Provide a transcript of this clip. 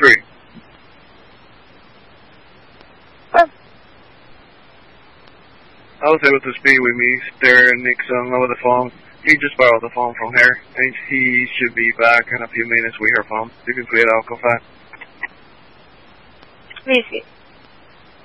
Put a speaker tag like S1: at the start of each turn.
S1: 3. I was able to speak with Mr. Nixon over the phone. He just borrowed the phone from her, and he should be back in a few minutes with her phone. You can create alcohol.
S2: Visit.